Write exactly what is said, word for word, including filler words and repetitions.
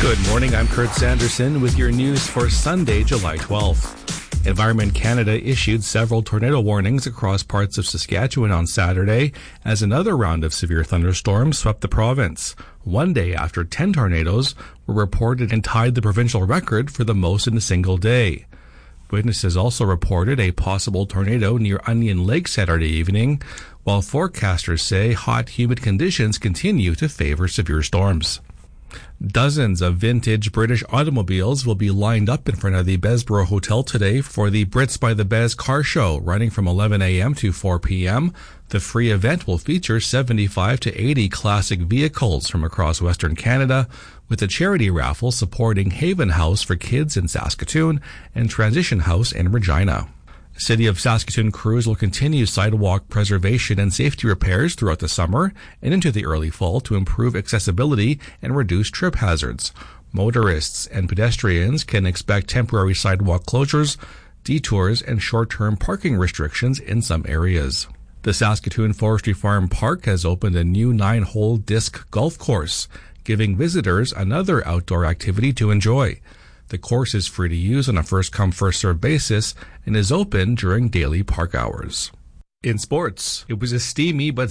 Good morning, I'm Kurt Sanderson with your news for Sunday, July twelfth. Environment Canada issued several tornado warnings across parts of Saskatchewan on Saturday as another round of severe thunderstorms swept the province, one day after ten tornadoes were reported and tied the provincial record for the most in a single day. Witnesses also reported a possible tornado near Onion Lake Saturday evening, while forecasters say hot, humid conditions continue to favor severe storms. Dozens of vintage British automobiles will be lined up in front of the Besborough Hotel today for the Brits by the Bez car show, running from eleven a.m. to four p.m. The free event will feature seventy-five to eighty classic vehicles from across Western Canada, with a charity raffle supporting Haven House for Kids in Saskatoon and Transition House in Regina. City of Saskatoon crews will continue sidewalk preservation and safety repairs throughout the summer and into the early fall to improve accessibility and reduce trip hazards. Motorists and pedestrians can expect temporary sidewalk closures, detours, and short-term parking restrictions in some areas. The Saskatoon Forestry Farm Park has opened a new nine-hole disc golf course, giving visitors another outdoor activity to enjoy. The course is free to use on a first-come, first-served basis and is open during daily park hours. In sports, it was a steamy but